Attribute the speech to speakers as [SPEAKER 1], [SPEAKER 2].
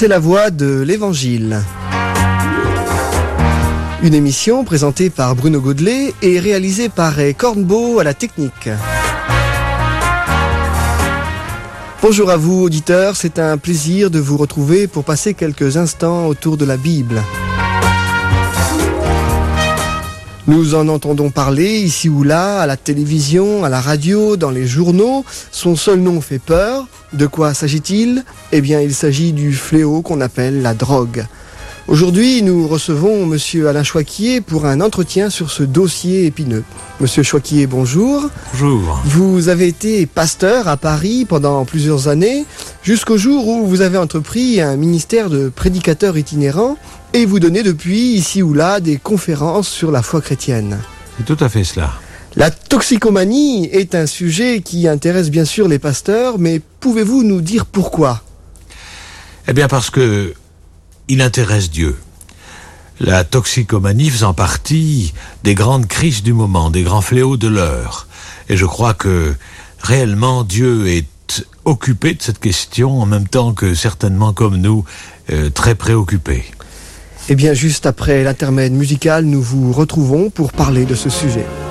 [SPEAKER 1] c'est la voix de l'Évangile. Une émission présentée par Bruno Godelet et réalisée par Ray Cornbeau à la technique. Bonjour à vous auditeurs, c'est un plaisir de vous retrouver pour passer quelques instants autour de la Bible. Nous en entendons parler ici ou là, à la télévision, à la radio, dans les journaux. Son seul nom fait peur. De quoi s'agit-il ? Eh bien, il s'agit du fléau qu'on appelle la drogue. Aujourd'hui, nous recevons Monsieur Alain Choiquier pour un entretien sur ce dossier épineux. Monsieur Choiquier, bonjour.
[SPEAKER 2] Bonjour.
[SPEAKER 1] Vous avez été pasteur à Paris pendant plusieurs années, jusqu'au jour où vous avez entrepris un ministère de prédicateur itinérant et vous donnez depuis, ici ou là, des conférences sur la foi chrétienne.
[SPEAKER 2] C'est tout à fait cela.
[SPEAKER 1] La toxicomanie est un sujet qui intéresse bien sûr les pasteurs, mais pouvez-vous nous dire pourquoi ?
[SPEAKER 2] Eh bien parce que il intéresse Dieu. La toxicomanie faisant partie des grandes crises du moment, des grands fléaux de l'heure. Et je crois que réellement Dieu est occupé de cette question en même temps que certainement comme nous, très préoccupé.
[SPEAKER 1] Eh bien juste après l'intermède musical, nous vous retrouvons pour parler de ce sujet.